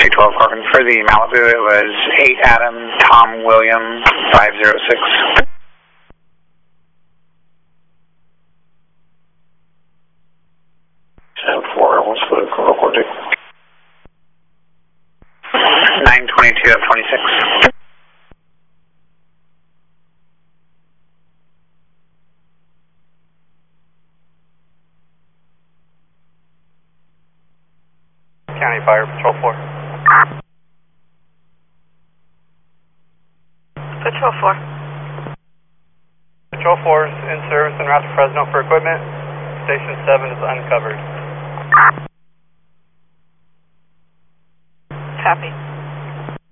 212 Corcoran. For the Malibu, it was 8 Adam, Tom William, 506. What's the recording? 922 of 26. County Fire Patrol 4. Patrol 4. Patrol 4 is in service en route to Fresno for equipment. Station 7 is uncovered. Copy.